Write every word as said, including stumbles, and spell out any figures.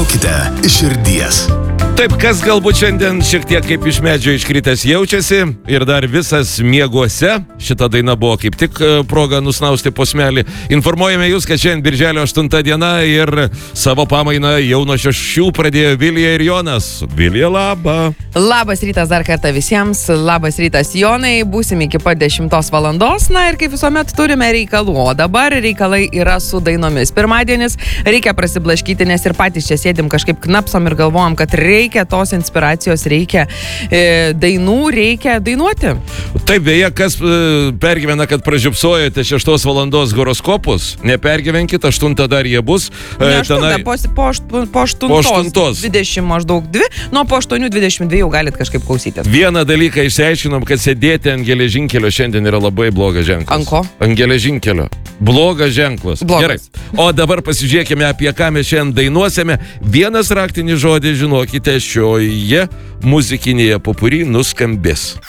dainuokite iš širdies. Taip, kas galbūt šiandien šiek tiek kaip iš medžio iškritęs jaučiasi ir dar visas mieguose, šita daina buvo kaip tik proga nusnausti posmelį. Informuojame jūs, kad šiandien birželio aštunta diena ir savo pamainą jau nuo šešių pradėjo Vilija ir Jonas. Vilija, laba. Labas rytas dar kartą visiems, labas rytas Jonai, būsim iki pat dešimtos valandos, na ir kaip visuomet turime reikalų, o dabar reikalai yra su dainomis. Pirmadienis reikia prasiblaškyti, nes ir patys čia sėdim kažkaip knapsom ir galvojam, kad reikia Reikia tos inspiracijos, reikia e, dainų, reikia dainuoti. Taip, beje, kas e, pergyvena, kad pražiupsojate šeštos valandos horoskopus, nepergyvenkit, aštuntą dar jie bus. E, ne aštuntą, tenai... po, po, po aštuntos, dvidešimt maždaug dvi, nuo po aštuonių dvidešimt dvi jau galit kažkaip klausytis. Vieną dalyką išsiaiškinom, kad sėdėti ant geležinkelio šiandien yra labai blogas ženklas. Ant ko? Ant geležinkelio. Blogas ženklas. Blogas. Gerai. O dabar pasižiūrėkime, apie ką mes šiandien dainuosime. Vienas raktinis žodis, žinokite, šioje muzikinėje popuri nuskambės.